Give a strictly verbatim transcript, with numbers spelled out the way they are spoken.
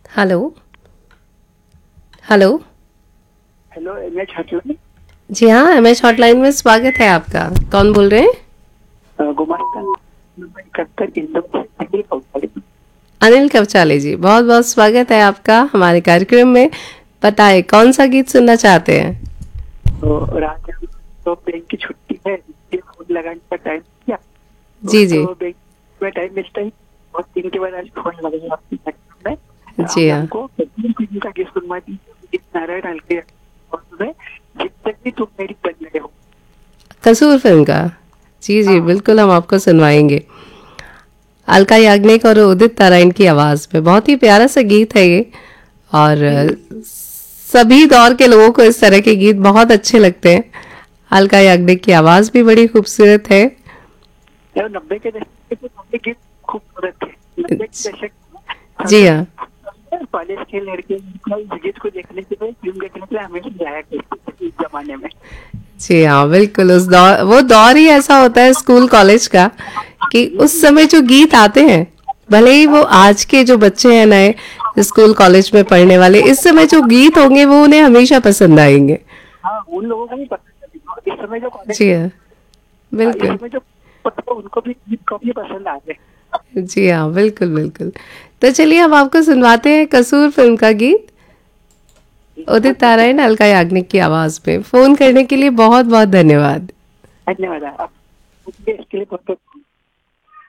Hello. Hello. Hello, M H hotline. जी हाँ, M H hotline में स्वागत है आपका। कौन बोल रहे हैं? गुमास्ता नंबर इकहत्तर इंदम से अनिल कौशल। अनिल कवचाले जी, बहुत बहुत स्वागत है आपका हमारे कार्यक्रम में। बताएं कौन सा गीत सुनना चाहते हैं? तो रात तो बैंक की छुट्टी है, इसलिए फोन लगाने का टाइम किया। तो, जी जी। तो बैंक में टाइम मिलता ही और दिन के बाद आज फोन लगाया आपके कार्यक्रम में। जी आज हाँ। हमको कबीर फिल्म का गीत सुनवा दीजिए, गीत नारायण हल्के और सुने जिब तक भी तुम मेरी बन रहे हो। कसूर फिल्म का। जी जी, हाँ, बिल्कुल हम आपको सुनवाएंगे। अलका याग्निक और उदित नारायण की आवाज़ में बहुत ही प्यारा सा गीत है ये। और जी अ, जी। सभी दौर के लोगों को इस तरह के गीत बहुत अच्छे लगते हैं। अलका याग्निक की आवाज़ भी बड़ी खूबसूरत है। यार, नब्बे के दशक के तो काफी गीत खूबसूरत थे। नब्बे के दशक में जी हमें हाँ। कॉलेज के लड़के इस गीत को देखने के लिए, फिल्म देखने के लिए हमेशा जाया करते थे इस जमाने में। जी हाँ, बिल्कुल उस दौर, वो दौर ही ऐसा होता है स्कूल कॉलेज का कि जी उस जी। समय जो गीत आते हैं, भले ही वो हाँ आज के जो बच्चे हैं नए स्कूल कॉलेज में पढ़ने वाले, इस समय जो गीत होंगे वो उन्हें हमेशा पसंद आएंगे। हाँ, उन लोगों को भी पसंद है। और इस समय जो कॉलेज जी में, हाँ, इस बिल्कुल। समय जो पता उनको भी गीत काफी पसंद आ गए। जी हाँ, बिल्कुल बिल्कुल। तो चलिए हम आपको सुनवाते हैं कसूर फिल्म का गीत, बहुत उदित बहुत नारायण अलका याग्निक की आवाज में। फोन करने के लिए बहुत बहुत धन्यवाद। धन्यवाद। आप इसके लिए बहुत बहुत